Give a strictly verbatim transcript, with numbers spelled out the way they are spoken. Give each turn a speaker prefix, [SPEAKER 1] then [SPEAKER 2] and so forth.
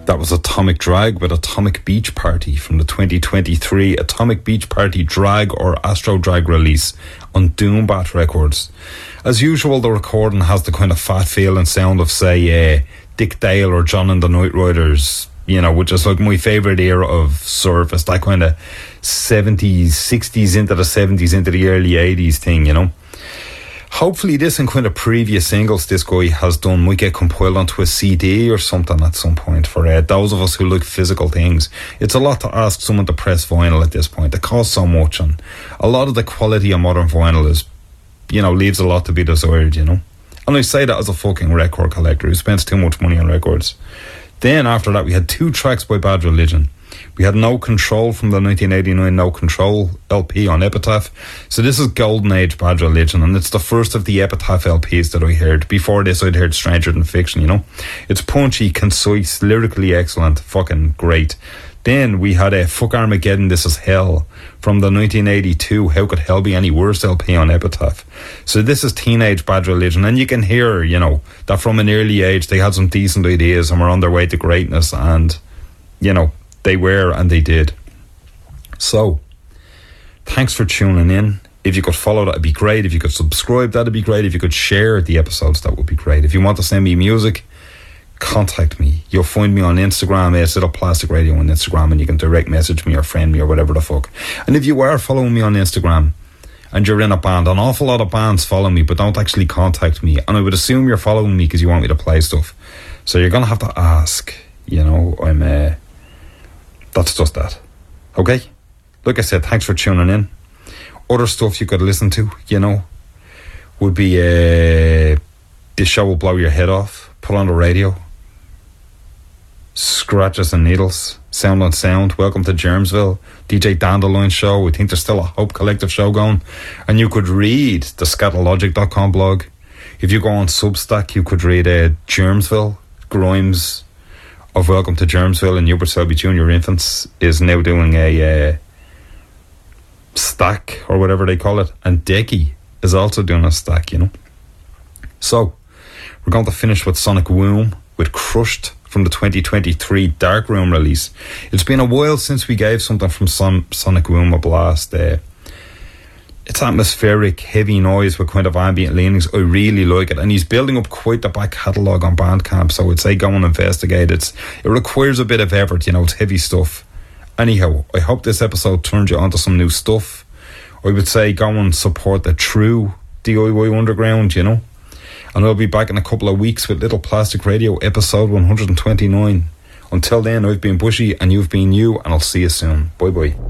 [SPEAKER 1] That was Atomic Drag with Atomic Beach Party from the twenty twenty-three Atomic Beach Party Drag or Astro Drag release on Doombat Records. As usual, the recording has the kind of fat feel and sound of, say, uh, Dick Dale or John and the Night Riders, you know, which is like my favourite era of Surface, that kind of seventies, sixties into the seventies, into the early eighties thing, you know. Hopefully this and kind of previous singles this guy has done might get compiled onto a C D or something at some point for uh, those of us who like physical things. It's a lot to ask someone to press vinyl at this point. It costs so much, and a lot of the quality of modern vinyl is, you know, leaves a lot to be desired, you know. And I say that as a fucking record collector who spends too much money on records. Then after that we had two tracks by Bad Religion. We had No Control from the nineteen eighty-nine No Control L P on Epitaph. So this is Golden Age Bad Religion, and it's the first of the Epitaph L Ps that I heard. Before this I'd heard Stranger Than Fiction, you know. It's punchy, concise, lyrically excellent, fucking great. Then we had a Fuck Armageddon, This Is Hell from the nineteen eighty-two How Could Hell Be Any Worse L P on Epitaph. So this is Teenage Bad Religion, and you can hear, you know, that from an early age they had some decent ideas and were on their way to greatness, and, you know, they were and they did. So, thanks for tuning in. If you could follow, that'd be great. If you could subscribe, that'd be great. If you could share the episodes, that would be great. If you want to send me music, contact me. You'll find me on Instagram, Acid Up Plastic Radio on Instagram, and you can direct message me or friend me or whatever the fuck. And if you are following me on Instagram and you're in a band, an awful lot of bands follow me but don't actually contact me, and I would assume you're following me because you want me to play stuff. So you're going to have to ask, you know, I'm uh, that's just that. Okay? Like I said, thanks for tuning in. Other stuff you could listen to, you know, would be uh, This Show Will Blow Your Head Off, put on the radio. Scratches and Needles, Sound on Sound, Welcome to Germsville, D J Dandelion Show. I think there's still a Hope Collective show going. And you could read the scatologic dot com blog. If you go on Substack, you could read uh, Germsville, Grimes of Welcome to Germsville, and Hubert Selby Junior Infants is now doing a uh, stack, or whatever they call it. And Decky is also doing a stack, you know. So, we're going to finish with Sonic Womb, with Crushed, from the twenty twenty-three Darkroom release. It's been a while since we gave something from Son- Sonic Womb a blast. Uh, it's atmospheric, heavy noise with kind of ambient leanings. I really like it, and he's building up quite the back catalogue on Bandcamp, so I'd say go and investigate. It's, it requires a bit of effort, you know, it's heavy stuff. Anyhow, I hope this episode turned you onto some new stuff. I would say go and support the true D I Y underground, you know. And I'll be back in a couple of weeks with Little Plastic Radio, episode one hundred twenty-nine. Until then, I've been Bushy and you've been you, and I'll see you soon. Bye bye.